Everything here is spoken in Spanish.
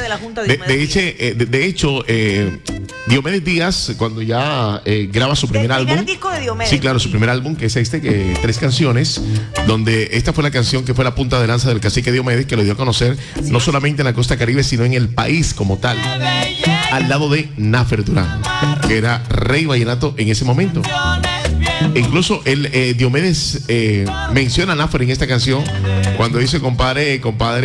de la Junta de hecho, Diomedes Díaz, cuando ya graba su primer álbum. El disco de Diomedes. Sí, claro, su primer álbum, que es que 3 canciones, donde esta fue la canción que fue la punta de lanza del cacique Diomedes, que lo dio a conocer no solamente en la costa caribe, sino en el país como tal, al lado de Nafer Durán, que era rey vallenato en ese momento. Incluso Diomedes menciona a Nafer en esta canción cuando dice: compadre,